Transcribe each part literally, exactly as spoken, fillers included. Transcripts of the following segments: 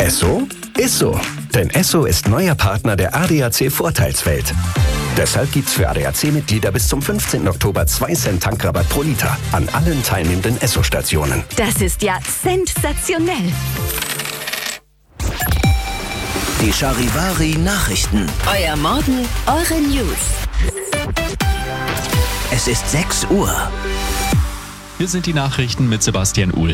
Esso? Ist so. Denn Esso ist neuer Partner der A D A C-Vorteilswelt. Deshalb gibt's für A D A C-Mitglieder bis zum fünfzehnten Oktober zwei Cent Tankrabatt pro Liter an allen teilnehmenden Esso-Stationen. Das ist ja sensationell. Die Charivari-Nachrichten. Euer Morgen, eure News. Es ist sechs Uhr. Hier sind die Nachrichten mit Sebastian Uhl.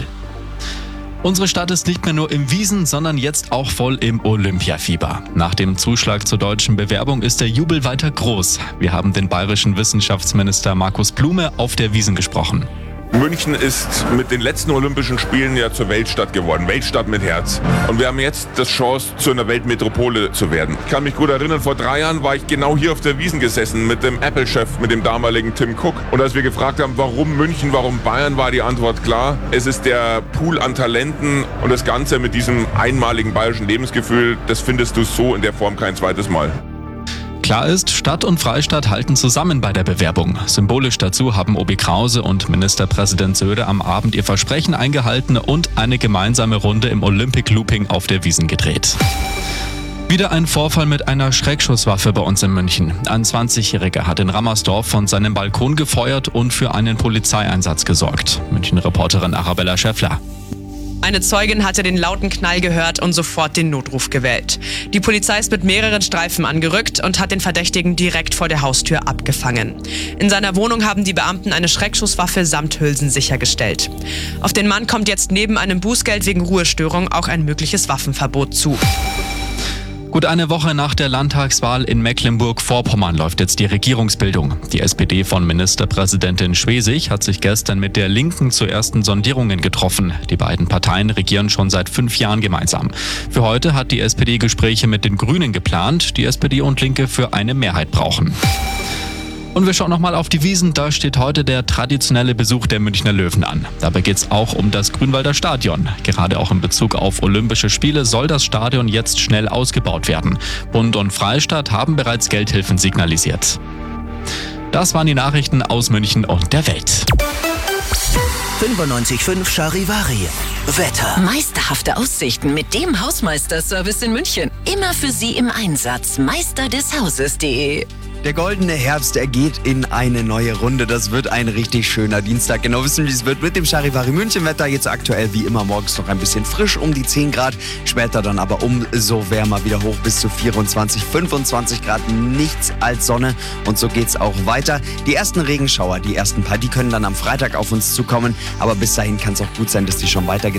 Unsere Stadt ist nicht mehr nur im Wiesn, sondern jetzt auch voll im Olympiafieber. Nach dem Zuschlag zur deutschen Bewerbung ist der Jubel weiter groß. Wir haben den bayerischen Wissenschaftsminister Markus Blume auf der Wiesn gesprochen. München ist mit den letzten Olympischen Spielen ja zur Weltstadt geworden, Weltstadt mit Herz. Und wir haben jetzt die Chance, zu einer Weltmetropole zu werden. Ich kann mich gut erinnern, vor drei Jahren war ich genau hier auf der Wiesn gesessen mit dem Apple-Chef, mit dem damaligen Tim Cook. Und als wir gefragt haben, warum München, warum Bayern, war die Antwort klar. Es ist der Pool an Talenten und das Ganze mit diesem einmaligen bayerischen Lebensgefühl, das findest du so in der Form kein zweites Mal. Klar ist, Stadt und Freistaat halten zusammen bei der Bewerbung. Symbolisch dazu haben Obi Krause und Ministerpräsident Söder am Abend ihr Versprechen eingehalten und eine gemeinsame Runde im Olympic Looping auf der Wiesn gedreht. Wieder ein Vorfall mit einer Schreckschusswaffe bei uns in München. Ein zwanzigjähriger hat in Rammersdorf von seinem Balkon gefeuert und für einen Polizeieinsatz gesorgt. München-Reporterin Arabella Schäffler. Eine Zeugin hatte den lauten Knall gehört und sofort den Notruf gewählt. Die Polizei ist mit mehreren Streifen angerückt und hat den Verdächtigen direkt vor der Haustür abgefangen. In seiner Wohnung haben die Beamten eine Schreckschusswaffe samt Hülsen sichergestellt. Auf den Mann kommt jetzt neben einem Bußgeld wegen Ruhestörung auch ein mögliches Waffenverbot zu. Gut eine Woche nach der Landtagswahl in Mecklenburg-Vorpommern läuft jetzt die Regierungsbildung. Die S P D von Ministerpräsidentin Schwesig hat sich gestern mit der Linken zu ersten Sondierungen getroffen. Die beiden Parteien regieren schon seit fünf Jahren gemeinsam. Für heute hat die S P D Gespräche mit den Grünen geplant, die S P D und Linke für eine Mehrheit brauchen. Und wir schauen nochmal auf die Wiesn. Da steht heute der traditionelle Besuch der Münchner Löwen an. Dabei geht es auch um das Grünwalder Stadion. Gerade auch in Bezug auf Olympische Spiele soll das Stadion jetzt schnell ausgebaut werden. Bund und Freistaat haben bereits Geldhilfen signalisiert. Das waren die Nachrichten aus München und der Welt. fünfundneunzig Komma fünf Charivari. Wetter. Meisterhafte Aussichten mit dem Hausmeister-Service in München. Immer für Sie im Einsatz. meister des hauses punkt de. Der goldene Herbst, er geht in eine neue Runde. Das wird ein richtig schöner Dienstag. Genau wissen, wie es wird mit dem Charivari München Wetter. Jetzt aktuell wie immer morgens noch ein bisschen frisch, um die zehn Grad. Später dann aber umso wärmer, wieder hoch bis zu vierundzwanzig, fünfundzwanzig Grad. Nichts als Sonne. Und so geht's auch weiter. Die ersten Regenschauer, die ersten paar, die können dann am Freitag auf uns zukommen. Aber bis dahin kann es auch gut sein, dass die schon weitergehen.